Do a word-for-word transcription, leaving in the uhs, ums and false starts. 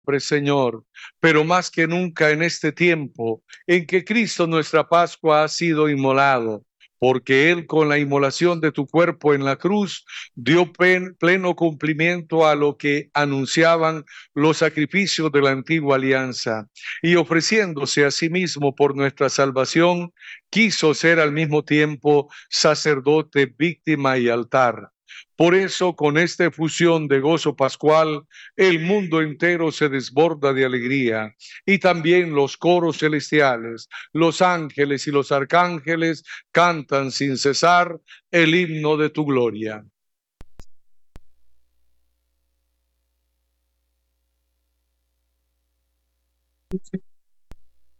Señor, pero más que nunca en este tiempo en que Cristo nuestra Pascua ha sido inmolado, porque Él con la inmolación de tu cuerpo en la cruz dio pleno cumplimiento a lo que anunciaban los sacrificios de la antigua alianza, y ofreciéndose a sí mismo por nuestra salvación, quiso ser al mismo tiempo sacerdote, víctima y altar. Por eso, con esta efusión de gozo pascual, el mundo entero se desborda de alegría, y también los coros celestiales, los ángeles y los arcángeles cantan sin cesar el himno de tu gloria.